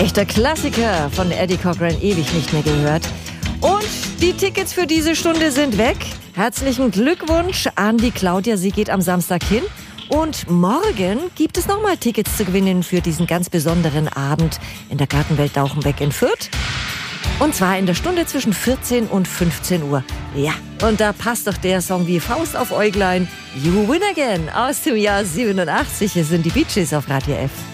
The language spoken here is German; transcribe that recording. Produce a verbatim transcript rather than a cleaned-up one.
Echter Klassiker von Eddie Cochran, ewig nicht mehr gehört. Und die Tickets für diese Stunde sind weg. Herzlichen Glückwunsch an die Claudia, sie geht am Samstag hin. Und morgen gibt es nochmal Tickets zu gewinnen für diesen ganz besonderen Abend in der Gartenwelt Dauchenbeck in Fürth. Und zwar in der Stunde zwischen vierzehn und fünfzehn Uhr. Ja, und da passt doch der Song wie Faust auf Äuglein. You Win Again aus dem Jahr siebenundachtzig. Hier sind die Bee Gees auf Radio F.